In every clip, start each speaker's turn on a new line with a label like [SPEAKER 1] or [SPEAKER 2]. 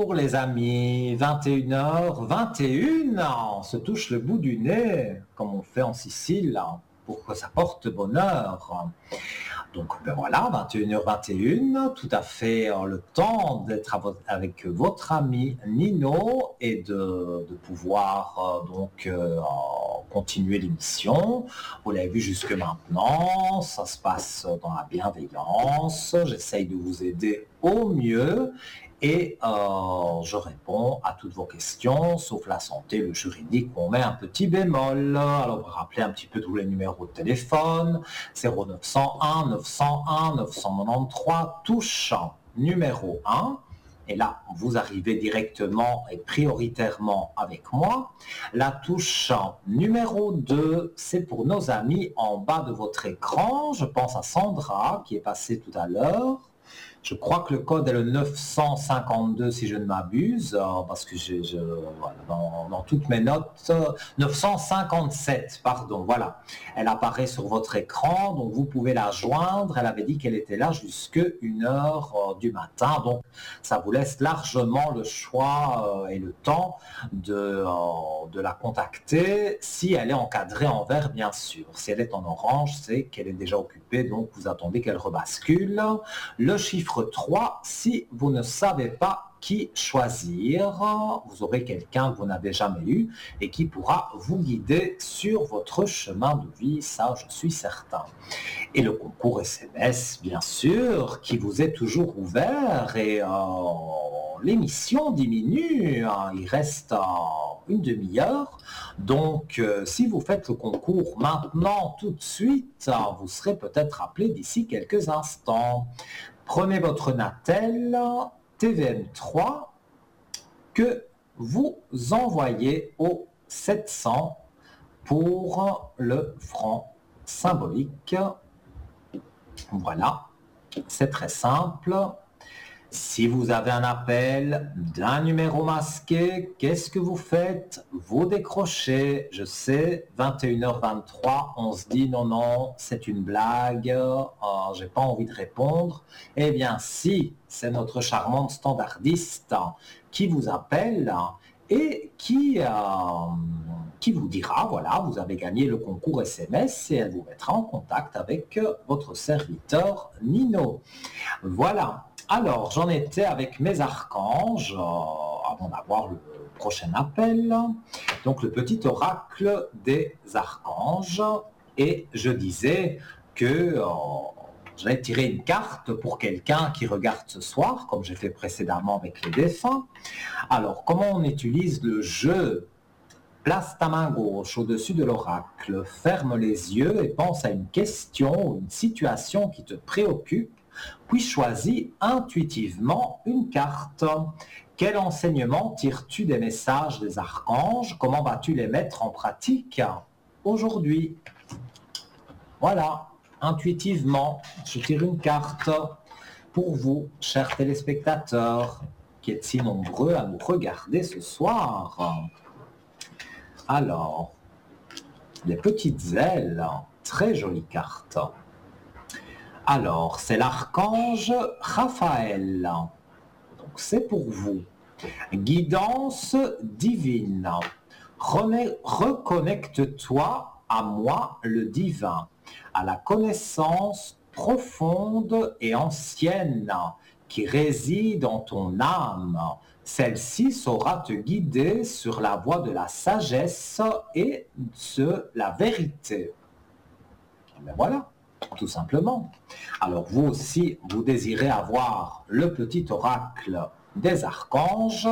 [SPEAKER 1] Bonjour les amis, 21h21, on se touche le bout du nez, comme on fait en Sicile, pour que ça porte bonheur. Donc ben voilà, 21h21, tout à fait le temps d'être avec votre ami Nino et de pouvoir continuer l'émission. Vous l'avez vu jusque maintenant, ça se passe dans la bienveillance, j'essaye de vous aider au mieux. Et je réponds à toutes vos questions, sauf la santé, le juridique, on met un petit bémol. Alors, vous rappelez un petit peu tous les numéros de téléphone, 0901 901 993, touche numéro 1. Et là, vous arrivez directement et prioritairement avec moi. La touche numéro 2, c'est pour nos amis en bas de votre écran. Je pense à Sandra qui est passée tout à l'heure. Je crois que le code est le 952 si je ne m'abuse, parce que voilà, dans toutes mes notes, 957, pardon, voilà. Elle apparaît sur votre écran, donc vous pouvez la joindre. Elle avait dit qu'elle était là jusqu'à 1h du matin, donc ça vous laisse largement le choix et le temps de la contacter si elle est encadrée en vert, bien sûr. Si elle est en orange, c'est qu'elle est déjà occupée, donc vous attendez qu'elle rebascule. Le chiffre 3, si vous ne savez pas qui choisir, vous aurez quelqu'un que vous n'avez jamais eu et qui pourra vous guider sur votre chemin de vie, ça je suis certain. Et le concours SMS, bien sûr, qui vous est toujours ouvert et l'émission diminue, il reste une demi-heure. Donc, si vous faites le concours maintenant, tout de suite, vous serez peut-être appelé d'ici quelques instants. Prenez votre Natel TVM3 que vous envoyez au 700 pour le franc symbolique. Voilà, c'est très simple. Si vous avez un appel d'un numéro masqué, qu'est-ce que vous faites? Vous décrochez. Je sais, 21h23, on se dit non, c'est une blague, j'ai pas envie de répondre. Eh bien, si c'est notre charmante standardiste qui vous appelle et qui vous dira, voilà, vous avez gagné le concours SMS et elle vous mettra en contact avec votre serviteur Nino. Voilà. Alors, j'en étais avec mes archanges, avant d'avoir le prochain appel. Donc, le petit oracle des archanges. Et je disais que j'allais tirer une carte pour quelqu'un qui regarde ce soir, comme j'ai fait précédemment avec les défunts. Alors, comment on utilise le jeu? Place ta main gauche au-dessus de l'oracle, ferme les yeux et pense à une question ou une situation qui te préoccupe. Puis choisis intuitivement une carte. Quel enseignement tires-tu des messages des archanges? Comment vas-tu les mettre en pratique aujourd'hui? Voilà, intuitivement, je tire une carte pour vous, chers téléspectateurs, qui êtes si nombreux à nous regarder ce soir. Alors, les petites ailes, très jolie carte. Alors, c'est l'archange Raphaël. Donc, c'est pour vous. Guidance divine. Reconnecte-toi à moi, le divin, à la connaissance profonde et ancienne qui réside en ton âme. Celle-ci saura te guider sur la voie de la sagesse et de la vérité. Ben voilà. Tout simplement. Alors vous aussi, vous désirez avoir le petit oracle des archanges,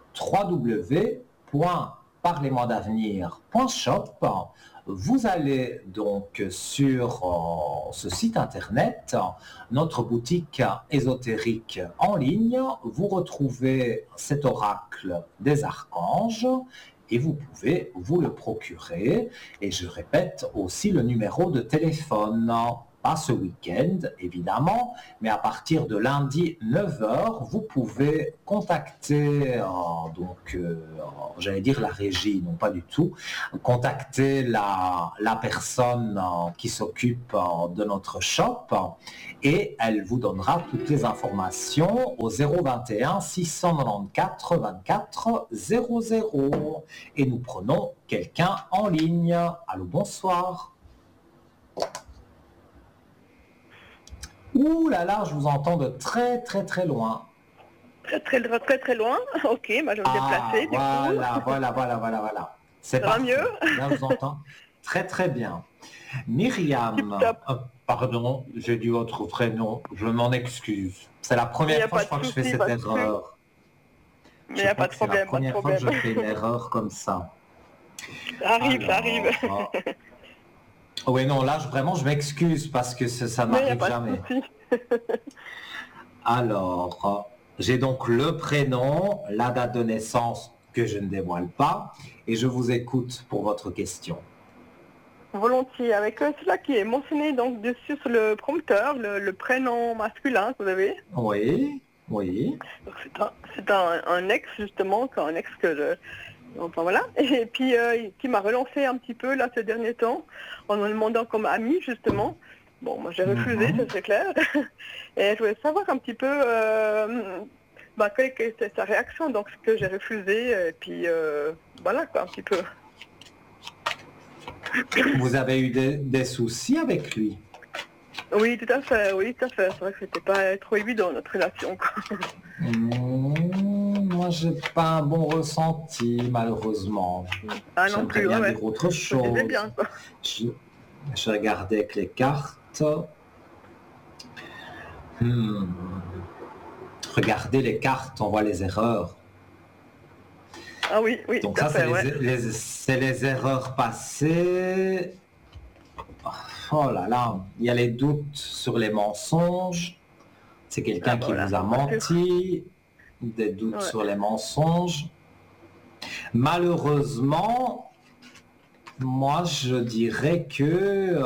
[SPEAKER 1] www.parlez-moi-d'avenir.shop. Vous allez donc sur ce site internet, notre boutique ésotérique en ligne, vous retrouvez cet oracle des archanges et vous pouvez vous le procurer. Et je répète aussi le numéro de téléphone pas ce week-end, évidemment, mais à partir de lundi 9 heures, vous pouvez contacter, j'allais dire la régie, non pas du tout, contacter la personne qui s'occupe de notre shop et elle vous donnera toutes les informations au 021 694 24 00. Et nous prenons quelqu'un en ligne. Allô, bonsoir. Ouh là là, je vous entends de très très très loin.
[SPEAKER 2] Très loin. Ok, bah je vais me déplacer du coup.
[SPEAKER 1] Voilà. C'est
[SPEAKER 2] Ça va
[SPEAKER 1] parfait.
[SPEAKER 2] mieux?
[SPEAKER 1] Là, je vous entends très très bien. Myriam, pardon, j'ai dit votre prénom, je m'en excuse. C'est la première fois, je crois, que je fais cette erreur.
[SPEAKER 2] Mais il n'y a pas de problème,
[SPEAKER 1] c'est la première fois que je fais une erreur comme ça.
[SPEAKER 2] Ça arrive.
[SPEAKER 1] Oui, non, là, vraiment, je m'excuse parce que ça n'arrive jamais. Alors, j'ai donc le prénom, la date de naissance que je ne dévoile pas, et je vous écoute pour votre question.
[SPEAKER 2] Volontiers, avec cela qui est mentionné donc dessus sur le prompteur, le prénom masculin que vous avez.
[SPEAKER 1] Oui.
[SPEAKER 2] Donc c'est un ex justement, c'est un ex que je... Enfin voilà, et puis qui m'a relancé un petit peu là ces derniers temps en me demandant comme ami justement. Bon, moi j'ai refusé, ça c'est clair. Et je voulais savoir un petit peu quelle était sa réaction, donc ce que j'ai refusé, et puis voilà quoi, un petit peu.
[SPEAKER 1] Vous avez eu des soucis avec lui?
[SPEAKER 2] Oui, tout à fait. C'est vrai que c'était pas trop évident notre relation, quoi.
[SPEAKER 1] Moi, j'ai pas un bon ressenti, malheureusement.
[SPEAKER 2] Ah non plus,
[SPEAKER 1] J'aimerais bien dire autre chose.
[SPEAKER 2] Bien, quoi.
[SPEAKER 1] Je regardais avec les cartes. Regardez les cartes, on voit les erreurs.
[SPEAKER 2] Ah oui,
[SPEAKER 1] donc
[SPEAKER 2] tout à
[SPEAKER 1] ça,
[SPEAKER 2] fait,
[SPEAKER 1] c'est les erreurs passées. Oh là là, il y a les doutes sur les mensonges. C'est quelqu'un qui vous a menti. Des doutes sur les mensonges. Malheureusement, moi je dirais que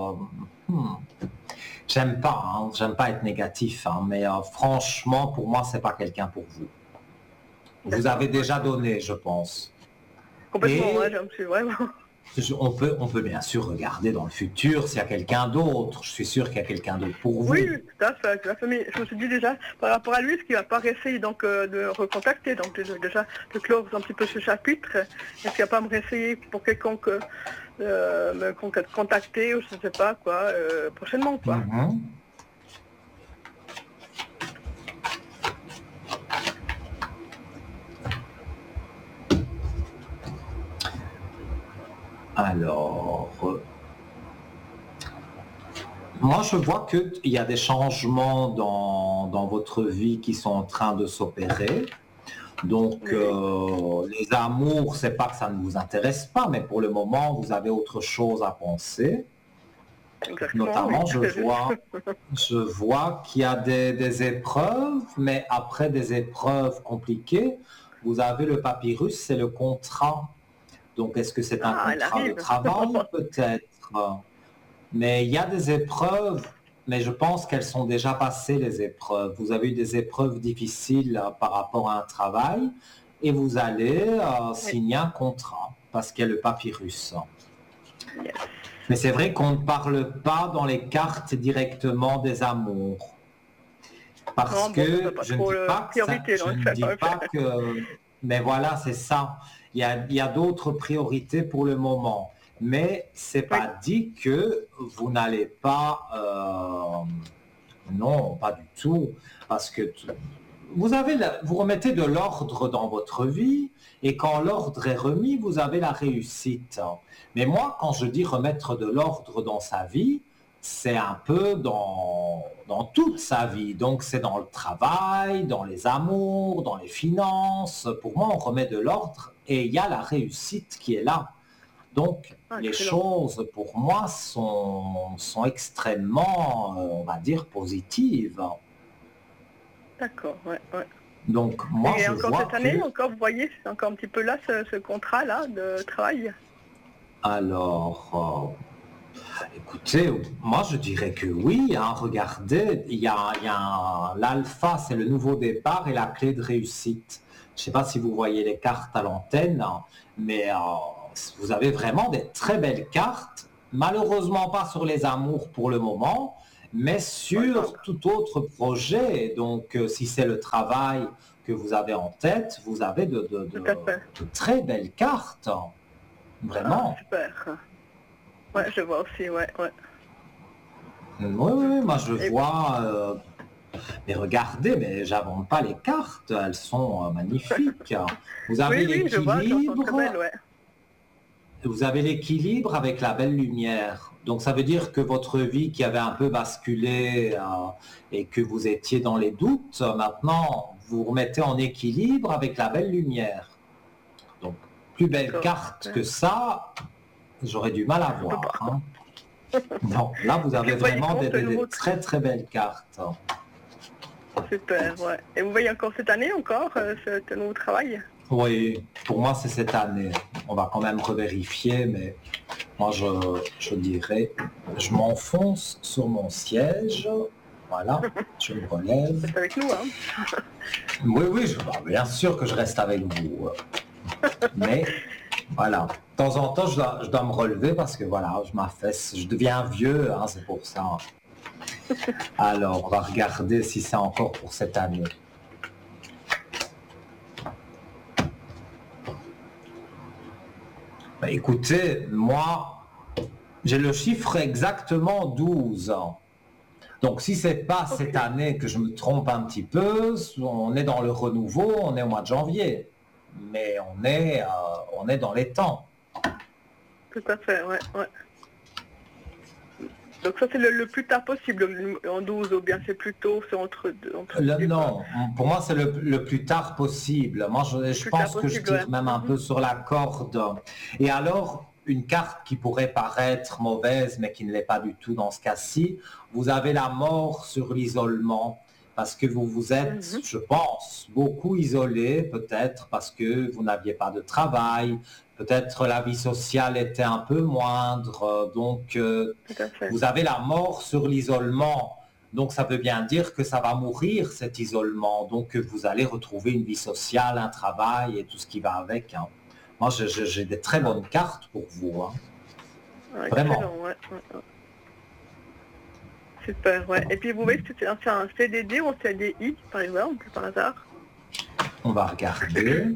[SPEAKER 1] j'aime pas être négatif, mais franchement pour moi c'est pas quelqu'un pour vous. Vous avez déjà donné, je pense.
[SPEAKER 2] Complètement, j'aime plus, vraiment.
[SPEAKER 1] On peut bien sûr regarder dans le futur s'il y a quelqu'un d'autre. Je suis sûr qu'il y a quelqu'un d'autre pour vous.
[SPEAKER 2] Oui, tout à fait. Mais je me suis dit déjà, par rapport à lui, ce qu'il va pas essayer donc de recontacter, donc déjà de clore un petit peu ce chapitre. Est-ce qu'il va pas me réessayer pour quelconque me contacter ou je ne sais pas quoi, prochainement quoi.
[SPEAKER 1] Alors, moi je vois qu'il y a des changements dans votre vie qui sont en train de s'opérer. Donc les amours, c'est pas que ça ne vous intéresse pas, mais pour le moment vous avez autre chose à penser.
[SPEAKER 2] Exactement,
[SPEAKER 1] notamment je vois qu'il y a des épreuves, mais après des épreuves compliquées, vous avez le papyrus, c'est le contrat. Donc, est-ce que c'est un contrat de travail? Peut-être. Mais il y a des épreuves, mais je pense qu'elles sont déjà passées, les épreuves. Vous avez eu des épreuves difficiles par rapport à un travail et vous allez signer un contrat parce qu'il y a le papyrus.
[SPEAKER 2] Yes.
[SPEAKER 1] Mais c'est vrai qu'on ne parle pas dans les cartes directement des amours. Parce que je ne dis pas que... Mais voilà, c'est ça. Il y a d'autres priorités pour le moment. Mais c'est pas dit que vous n'allez pas... Non, pas du tout. Parce que vous remettez de l'ordre dans votre vie et quand l'ordre est remis, vous avez la réussite. Mais moi, quand je dis remettre de l'ordre dans sa vie, c'est un peu dans toute sa vie. Donc c'est dans le travail, dans les amours, dans les finances. Pour moi, on remet de l'ordre et il y a la réussite qui est là. Donc les choses pour moi sont extrêmement, on va dire, positives.
[SPEAKER 2] D'accord, ouais.
[SPEAKER 1] Donc moi
[SPEAKER 2] et
[SPEAKER 1] je
[SPEAKER 2] encore
[SPEAKER 1] vois
[SPEAKER 2] cette année, encore, vous voyez, c'est encore un petit peu là ce contrat-là de travail.
[SPEAKER 1] Alors, Écoutez, moi je dirais que oui, hein. Regardez, l'alpha, c'est le nouveau départ et la clé de réussite. Je ne sais pas si vous voyez les cartes à l'antenne, hein, mais vous avez vraiment des très belles cartes. Malheureusement pas sur les amours pour le moment, mais
[SPEAKER 2] D'accord.
[SPEAKER 1] sur tout autre projet. Donc si c'est le travail que vous avez en tête, vous avez
[SPEAKER 2] Tout à fait.
[SPEAKER 1] de très belles cartes, hein.
[SPEAKER 2] Ah,
[SPEAKER 1] Vraiment.
[SPEAKER 2] super. Ouais, je vois aussi, ouais, ouais.
[SPEAKER 1] Oui, oui, moi je
[SPEAKER 2] Et
[SPEAKER 1] vois. Mais regardez, mais j'invente pas les cartes, elles sont magnifiques. Vous avez
[SPEAKER 2] oui, oui, je vois qu'elles sont très belles,
[SPEAKER 1] l'équilibre,
[SPEAKER 2] ouais.
[SPEAKER 1] vous avez l'équilibre avec la belle lumière. Donc ça veut dire que votre vie qui avait un peu basculé et que vous étiez dans les doutes, maintenant vous remettez en équilibre avec la belle lumière. Donc plus belle
[SPEAKER 2] D'accord,
[SPEAKER 1] carte
[SPEAKER 2] super.
[SPEAKER 1] que ça, j'aurais du mal à
[SPEAKER 2] Je peux
[SPEAKER 1] voir,
[SPEAKER 2] pas.
[SPEAKER 1] hein. Non, là vous
[SPEAKER 2] Et puis
[SPEAKER 1] avez
[SPEAKER 2] vous voyez
[SPEAKER 1] vraiment
[SPEAKER 2] quand ce
[SPEAKER 1] des
[SPEAKER 2] nouveau...
[SPEAKER 1] très très belles cartes.
[SPEAKER 2] Super, ouais. Et vous voyez encore cette année encore, ce nouveau travail?
[SPEAKER 1] Oui, pour moi c'est cette année. On va quand même revérifier, mais moi je dirais, je m'enfonce sur mon siège. Voilà, je me relève.
[SPEAKER 2] C'est avec nous, hein.
[SPEAKER 1] Oui, oui, bien sûr que je reste avec vous. Mais voilà, de temps en temps je dois me relever parce que voilà, je m'affaisse, je deviens vieux, hein, c'est pour ça. Alors, on va regarder si c'est encore pour cette année. Bah, écoutez, moi, j'ai le chiffre exactement 12 ans. Donc si c'est pas cette
[SPEAKER 2] Ok,
[SPEAKER 1] année que je me trompe un petit peu, on est dans le renouveau, on est au mois de janvier. Mais on est dans les temps.
[SPEAKER 2] tout à fait, ouais, ouais. Donc ça c'est le plus tard possible, en 12, ou bien c'est plus tôt, c'est entre midi, quoi.
[SPEAKER 1] Non, pour moi c'est le plus tard possible. Moi je
[SPEAKER 2] Plus tard
[SPEAKER 1] pense que je
[SPEAKER 2] possible, ouais.
[SPEAKER 1] tire même un peu sur la corde. Et alors, une carte qui pourrait paraître mauvaise mais qui ne l'est pas du tout dans ce cas-ci, vous avez la mort sur l'isolement. Parce que vous vous êtes,
[SPEAKER 2] Mhm.
[SPEAKER 1] je pense, beaucoup isolé, peut-être parce que vous n'aviez pas de travail, peut-être la vie sociale était un peu moindre, donc
[SPEAKER 2] Tout à fait.
[SPEAKER 1] vous avez la mort sur l'isolement. Donc ça veut bien dire que ça va mourir cet isolement, donc vous allez retrouver une vie sociale, un travail et tout ce qui va avec, hein. Moi j'ai des très
[SPEAKER 2] Ah,
[SPEAKER 1] bonnes cartes pour vous, hein.
[SPEAKER 2] ah,
[SPEAKER 1] Vraiment.
[SPEAKER 2] excellent, ouais, ouais, ouais. Super, ouais. Et puis vous voyez, c'est un CDD ou un CDI, par exemple, par hasard?
[SPEAKER 1] On va regarder.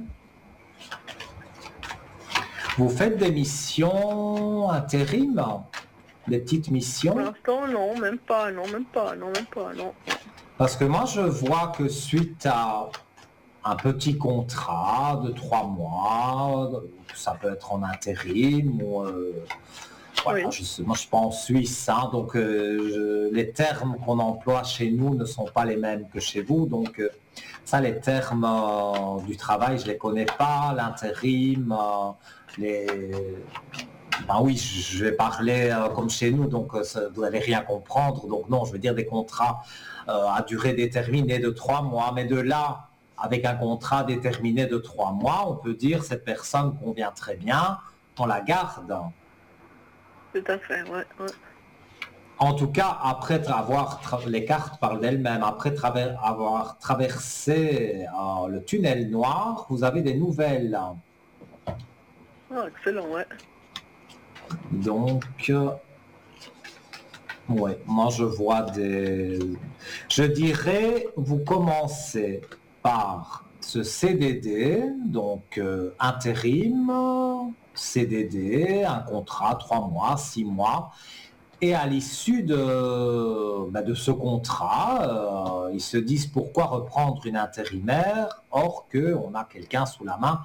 [SPEAKER 1] Vous faites des missions intérim, des petites
[SPEAKER 2] Pour
[SPEAKER 1] missions?
[SPEAKER 2] l'instant, non, même pas, non, même pas, non, même pas, non.
[SPEAKER 1] Parce que moi je vois que suite à un petit contrat de 3 mois, ça peut être en intérim ou voilà,
[SPEAKER 2] Oui,
[SPEAKER 1] moi je suis pas en Suisse, hein, donc les termes qu'on emploie chez nous ne sont pas les mêmes que chez vous, donc ça les termes du travail je les connais pas, l'intérim, les... Ben oui, je vais parler comme chez nous, donc vous n'allez rien comprendre, donc non, je veux dire des contrats à durée déterminée de 3 mois, mais de là avec un contrat déterminé de 3 mois, on peut dire cette personne convient très bien, on la garde.
[SPEAKER 2] tout à fait, ouais, ouais.
[SPEAKER 1] En tout cas, après les cartes parlent d'elles-mêmes, après avoir traversé le tunnel noir, vous avez des nouvelles.
[SPEAKER 2] Ah, excellent, ouais.
[SPEAKER 1] Donc, ouais, moi je vois Je dirais, vous commencez par ce CDD, donc intérim, CDD, un contrat, 3 mois, 6 mois. Et à l'issue de ce contrat, ils se disent pourquoi reprendre une intérimaire, or qu'on a quelqu'un sous la main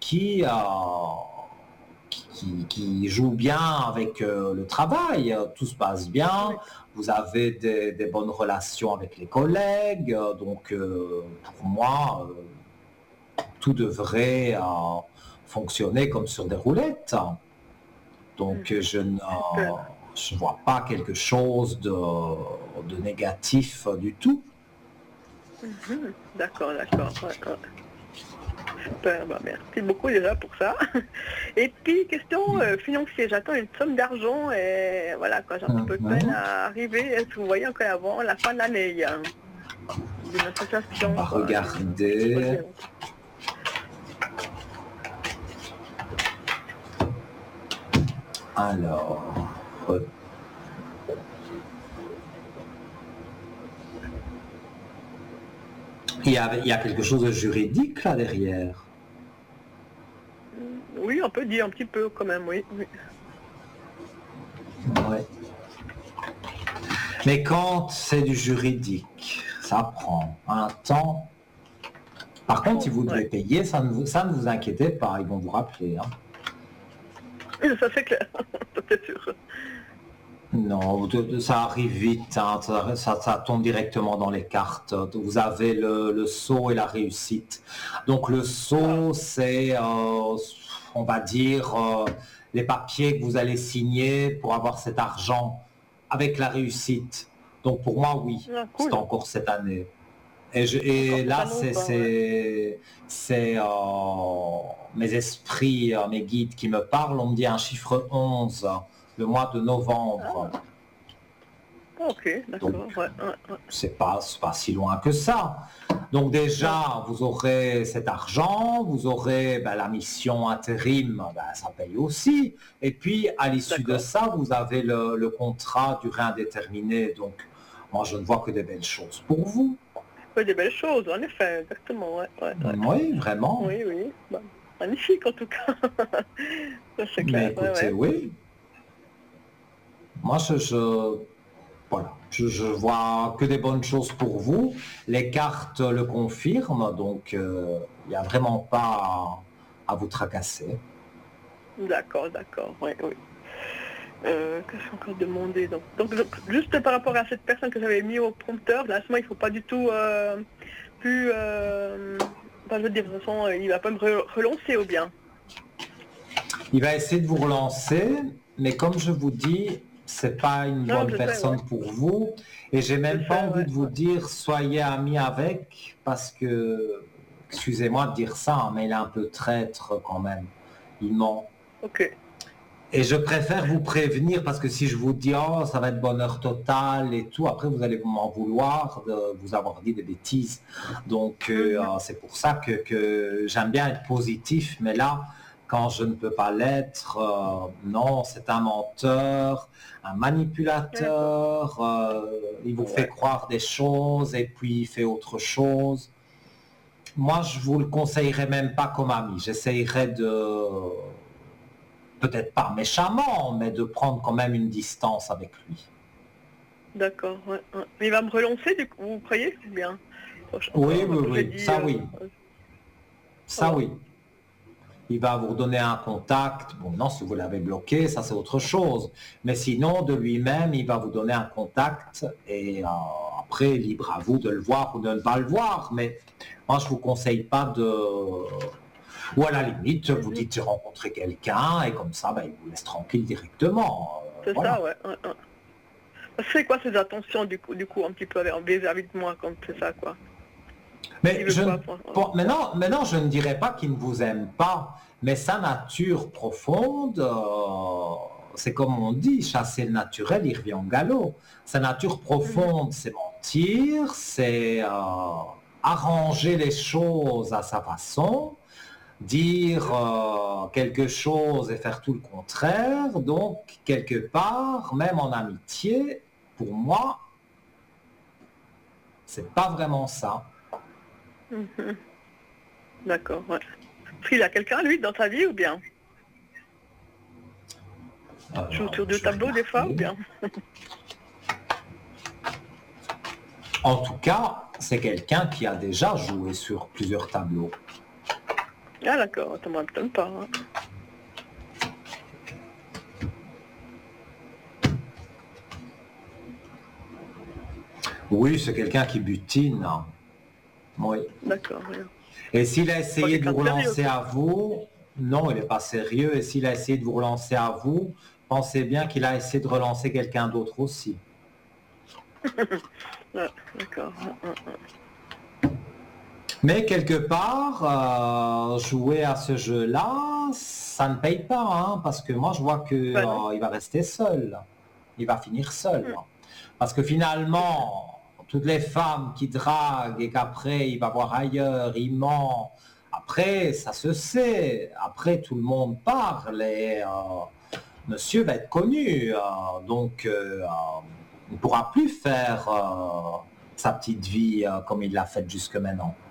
[SPEAKER 1] qui joue bien avec le travail, tout se passe bien,
[SPEAKER 2] Oui,
[SPEAKER 1] vous avez des bonnes relations avec les collègues, donc pour moi, tout devrait fonctionner comme sur des roulettes. Donc
[SPEAKER 2] super.
[SPEAKER 1] je vois pas quelque chose de négatif du tout.
[SPEAKER 2] Mhm. D'accord, d'accord, ouais, ouais. Super, bah, merci beaucoup déjà pour ça. Et puis, question financière, j'attends une somme d'argent et voilà, quoi, j'ai un petit peu de peine
[SPEAKER 1] Mhm.
[SPEAKER 2] à arriver. Est-ce que vous voyez encore avant la fin de l'année, hein, d'une
[SPEAKER 1] On
[SPEAKER 2] association,
[SPEAKER 1] va
[SPEAKER 2] quoi, du
[SPEAKER 1] regarder.
[SPEAKER 2] projet.
[SPEAKER 1] Alors, euh, il y a quelque chose de juridique là derrière.
[SPEAKER 2] Oui, on peut dire un petit peu quand même, oui. Oui.
[SPEAKER 1] Ouais. Mais quand c'est du juridique, ça prend un temps. Par contre, si vous devez
[SPEAKER 2] Ouais.
[SPEAKER 1] payer, ça ne vous inquiétez pas, ils vont vous rappeler, hein.
[SPEAKER 2] Ça c'est clair, ça c'est sûr.
[SPEAKER 1] Non, ça arrive vite, hein, ça tombe directement dans les cartes. Vous avez le saut et la réussite. Donc le
[SPEAKER 2] Ah,
[SPEAKER 1] saut, c'est, on va dire, les papiers que vous allez signer pour avoir cet argent avec la réussite. Donc pour moi, oui,
[SPEAKER 2] ah,
[SPEAKER 1] c'est
[SPEAKER 2] cool.
[SPEAKER 1] encore cette année.
[SPEAKER 2] Encore
[SPEAKER 1] Et
[SPEAKER 2] cette
[SPEAKER 1] là,
[SPEAKER 2] année ou pas, ouais.
[SPEAKER 1] c'est mes esprits, mes guides qui me parlent. On me dit un chiffre 11, le mois de novembre.
[SPEAKER 2] Ah, ok,
[SPEAKER 1] Donc,
[SPEAKER 2] d'accord, ouais, ouais, ouais.
[SPEAKER 1] c'est pas si loin que ça. Donc
[SPEAKER 2] Non,
[SPEAKER 1] déjà, vous aurez cet argent, vous aurez ben, la mission intérim, ben, ça paye aussi. Et puis, à l'issue de
[SPEAKER 2] d'accord.
[SPEAKER 1] ça, vous avez le contrat durée indéterminée. Donc, moi, je ne vois que des belles choses pour vous.
[SPEAKER 2] Ouais, des belles choses, en effet, exactement, ouais, ouais, ouais.
[SPEAKER 1] Oui, vraiment.
[SPEAKER 2] Oui, oui, bah, magnifique en tout cas. Ça, c'est
[SPEAKER 1] Mais
[SPEAKER 2] clair, ouais,
[SPEAKER 1] écoutez,
[SPEAKER 2] ouais.
[SPEAKER 1] oui, moi, voilà, je vois que des bonnes choses pour vous. Les cartes le confirment, donc il n'y a vraiment pas à vous tracasser.
[SPEAKER 2] D'accord, d'accord, oui, oui. Qu'est-ce que j'ai encore demandé donc, juste par rapport à cette personne que j'avais mis au prompteur, là, à ce moment, il ne faut pas du tout plus... enfin, je veux dire, de toute façon, il va pas me relancer ou bien.
[SPEAKER 1] Il va essayer de vous relancer, mais comme je vous dis, c'est pas une
[SPEAKER 2] Non,
[SPEAKER 1] bonne
[SPEAKER 2] je sais, ouais.
[SPEAKER 1] personne pour vous, et j'ai
[SPEAKER 2] Je
[SPEAKER 1] même pas
[SPEAKER 2] sais,
[SPEAKER 1] envie
[SPEAKER 2] ouais,
[SPEAKER 1] de vous
[SPEAKER 2] ouais.
[SPEAKER 1] dire soyez amis avec, parce que, excusez-moi de dire ça, mais il est un peu traître quand même. Il ment.
[SPEAKER 2] Ok.
[SPEAKER 1] Et je préfère vous prévenir parce que si je vous dis oh ça va être bonheur total et tout, après vous allez m'en vouloir de vous avoir dit des bêtises. Donc
[SPEAKER 2] Mhm.
[SPEAKER 1] c'est pour ça que j'aime bien être positif, mais là quand je ne peux pas l'être, non, c'est un menteur, un
[SPEAKER 2] D'accord.
[SPEAKER 1] manipulateur, il vous fait
[SPEAKER 2] Ouais.
[SPEAKER 1] croire des choses et puis il fait autre chose. Moi, je vous le conseillerais même pas comme ami. J'essayerais de peut-être pas méchamment, mais de prendre quand même une distance avec lui.
[SPEAKER 2] D'accord, ouais, ouais. Mais il va me relancer, du coup, vous croyez? C'est bien.
[SPEAKER 1] Oui, oui,
[SPEAKER 2] Comme j'ai
[SPEAKER 1] oui,
[SPEAKER 2] dit,
[SPEAKER 1] ça oui,
[SPEAKER 2] ça
[SPEAKER 1] ça
[SPEAKER 2] va.
[SPEAKER 1] oui. Il va vous donner un contact. Bon, non, si vous l'avez bloqué, ça c'est autre chose. Mais sinon, de lui-même, il va vous donner un contact et après, libre à vous de le voir ou de ne pas le voir. Mais moi, je vous conseille pas de... Ou à la limite, vous
[SPEAKER 2] Mhm.
[SPEAKER 1] dites j'ai rencontré quelqu'un et comme ça, ben, il vous laisse tranquille directement.
[SPEAKER 2] C'est ça,
[SPEAKER 1] Voilà.
[SPEAKER 2] ouais, ouais, ouais. C'est quoi ces attentions, du coup, un petit peu vis-à-vis de moi, comme c'est ça, quoi?
[SPEAKER 1] Mais
[SPEAKER 2] Il veut
[SPEAKER 1] je,
[SPEAKER 2] quoi,
[SPEAKER 1] maintenant, je ne dirais pas qu'il ne vous aime pas, mais sa nature profonde, c'est comme on dit, chasser le naturel, il revient au galop. Sa nature
[SPEAKER 2] Mhm.
[SPEAKER 1] profonde, c'est mentir, c'est arranger les choses à sa façon, dire quelque chose et faire tout le contraire. Donc, quelque part, même en amitié, pour moi, c'est pas vraiment ça.
[SPEAKER 2] Mhm. D'accord, ouais. Est-ce qu'il a quelqu'un, lui, dans sa vie, ou bien? Je joue sur deux
[SPEAKER 1] Je vais
[SPEAKER 2] tableaux, des fois, ou
[SPEAKER 1] regarder.
[SPEAKER 2] bien?
[SPEAKER 1] En tout cas, c'est quelqu'un qui a déjà joué sur plusieurs tableaux.
[SPEAKER 2] Ah, d'accord, ça ne m'étonne pas, hein.
[SPEAKER 1] Oui, c'est quelqu'un qui butine. Oui.
[SPEAKER 2] D'accord, ouais.
[SPEAKER 1] Et s'il a
[SPEAKER 2] Pas
[SPEAKER 1] essayé de
[SPEAKER 2] quelqu'un
[SPEAKER 1] vous
[SPEAKER 2] de sérieux,
[SPEAKER 1] relancer
[SPEAKER 2] quoi.
[SPEAKER 1] à vous, non, il n'est pas sérieux. Et s'il a essayé de vous relancer à vous, pensez bien qu'il a essayé de relancer quelqu'un d'autre aussi.
[SPEAKER 2] Ouais, d'accord. Ouais, ouais, ouais.
[SPEAKER 1] Mais quelque part, jouer à ce jeu-là, ça ne paye pas, hein, parce que moi je vois que
[SPEAKER 2] Bah non.
[SPEAKER 1] il va rester seul. Il va finir seul.
[SPEAKER 2] Mm.
[SPEAKER 1] Parce que
[SPEAKER 2] C'est ça.
[SPEAKER 1] finalement, toutes les femmes qui draguent et qu'après il va voir ailleurs, il ment. Après, ça se sait. Après, tout le monde parle et monsieur va être connu. Donc, il ne pourra plus faire sa petite vie comme il l'a faite jusque maintenant.